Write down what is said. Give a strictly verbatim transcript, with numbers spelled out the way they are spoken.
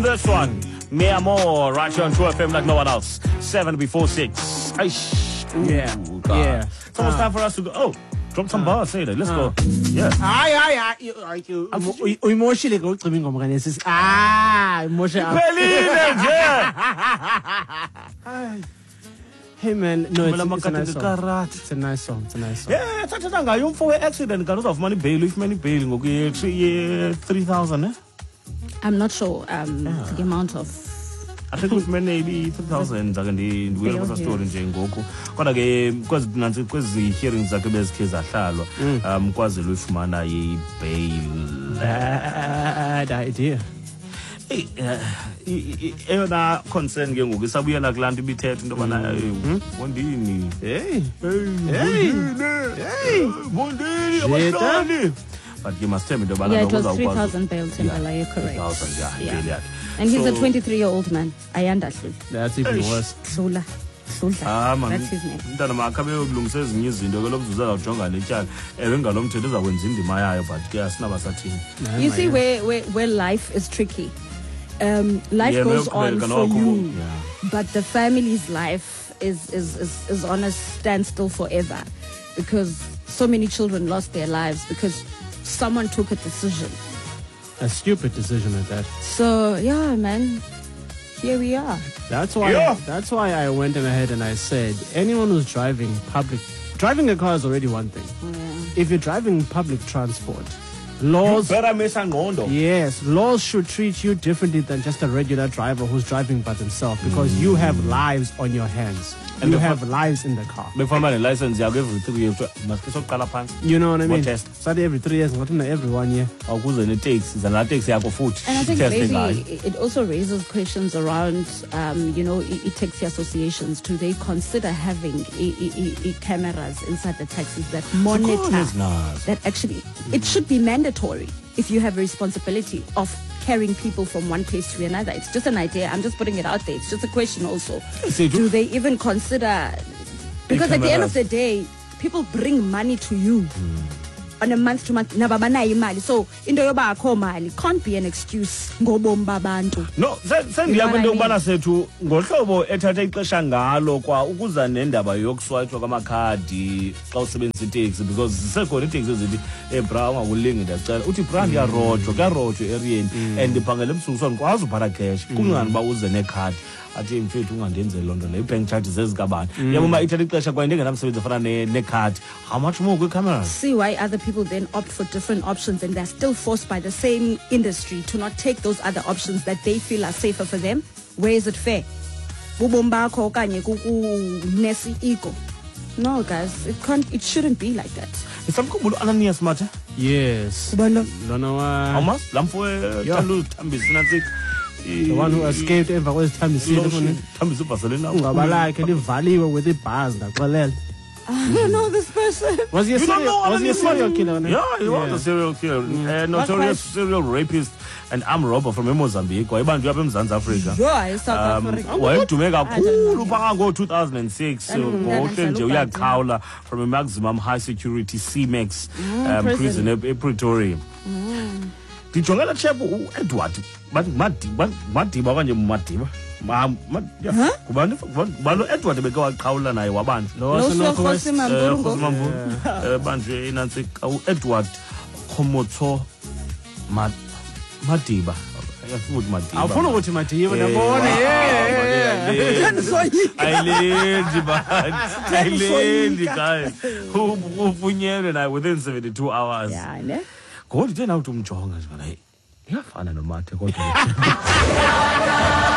This one, Me Amor, right here on True F M like no one else. Seven before six. Aish. Ooh, Yeah, God. yeah. It's almost Uh. time for us to go. Oh, drop some bars, say that. Let's Uh. go. Yeah. Hayi hayi hayi hayi uyimoshile ngokucima ingoma kanye sisi. Ah, imoshe. Pelile nje. Hey man, no, it's, Kumela it's a nice makati song. ngekarati. It's a nice song. It's a nice song. Yeah, thatha ngayo umfo we-accident kanti uzawufumana ibail uyifumana ibail ngokuye three thousand eh? I'm not sure um, Yeah. the amount of. I think uyifumene ibi-three thousand ake ndibuye Bail, kwesa yes. story nje ngoku kodwa ke kwezi nansi kwezi hearings zakhe bezikhe zahlalwa um kwazela uyifumana ibail. Bad idea. Hey, eyona concern ke ngoku isabuyela kulaa nto ibithetha into yobana bondini Hey. hey bondini Jeta. abahlali but ke masithembe into yobana Yeah, it was uzawukwazi- three thousand bail, Timberlake, you're three correct. thousand, yeah, Yeah. bail yakhe. And he's a So- twenty-three year old man. Ayanda Dlu. That's even Eish. worse. Dlula. Dlula. Ah man, That's his name. umntana makhe abeyokulungisa ezinye izinto ke lo mzuzu azawujonga letyala ewe ngalo mthetho ezakwenza indima yayo but ke asinabasathini. You see where, where, where life is tricky. Um, life Yeah, goes milk, on milk, and for all you, cool. Yeah. but the family's life is, is, is, is on a standstill forever because so many children lost their lives because someone took a decision. A stupid decision at that. So, yeah, man, here we are. That's why. Yeah. That's why I went in ahead and I said, anyone who's driving public, driving a car is already one thing. Yeah. If you're driving public transport, laws. Better miss ngondo. Yes, laws should treat you differently than just a regular driver who's driving by themselves because you have lives on your hands. And you the have fu- lives in the car. Bekufamba ne-license yakho every three years maske sokuqala phansi You know what I mean? What test? Study every three years, not every one year. awukuze ne-taxi zala taxi yakho futhi And I think iteste maybe ngayo. it also raises questions around, um, you know, i- i- taxi associations. Do they consider having i- i- i- i- cameras inside the taxis that monitor? course not. That actually, it should be mandatory if you have a responsibility of carrying people from one place to another. It's just an idea. I'm just putting it out there. It's just a question also. See, Do they even consider? Because at the end of cameras. the day, people bring money to you on a month to month. Nababanayo imali. So into yoba akho mali can't be an excuse ngobomi babantu. No, se- You sendiya know what kwinto I mean? yokubana sethu ngohlobo ethatha ixesha ngalo kwa ukuza nendaba yokuswayithwa kwamakhadi xa usebenzisa iteksi because zisekhona iiteksi ezithi eh bra ungakulingi ndiyacela uthi bra ndiyarojwa kuyarojwa eriyeni and ndiphangela ebusuku so ndikwazi uphatha cash kungani uba uze nekhadi athi mfethu ungandenzeli loo nto leyo i-bank charges ezikabani yabo uba ithatha ixesha kwaye ndingenamsebenzi efana ne- nekhadi how much more kwi-cameras. See why other people then opt for different options and they're still forced by the same industry to not take those other options that they feel are safer for them. Where is it fair? Bubomi bakho okanye kukunesi ego. No, guys, it can't. It shouldn't be like that. isamkhumbula u-ananias mathe Yes. Ubalo. Lona wa- awumazi laa mfo ethanda uzithambisa nantsika The one who escaped emva kwezithambisile khona. thambisa uvaseline Ungaba lakhe livaliwe with ibhasi ndaxelela. I don't know this person. Was he a You don't serial, know was he a Ananias serial Matu? killer? Yeah, he was a serial killer. Uh, notorious What serial rapist and armed robber from Mozambique. Wayebantu apha eMzantsi Afrika. Yo, South Um, Africa. wayedume I don't kakhulu know. phaa ngo-two thousand six I don't know. ngohle nje Ndihlala uyaqhawula from a maximum high security C-Max um, prison. prison e- ePretoria. Ndijongela chep uEdward bathi Madiba Madiba okanye Madiba Ma- ma- yeah. Ngubani ngubani uEdward beke waqhawula naye wabanjwa. Lo No, waseNorth so West. Khosi Mamburu Khosi ngo- Mamburu banjwe inantsika u-Edward Khomotso Ma- Madiba ayafuthi Madiba Awufuna ukuthi Madiba ndabona. ayilendi bantu ayilendi guys ufunyenwe naye within seventy-two hours Yeah, ne? ngoba ndithe na uthi umjonga nje ngala iyafana nomathe kodwa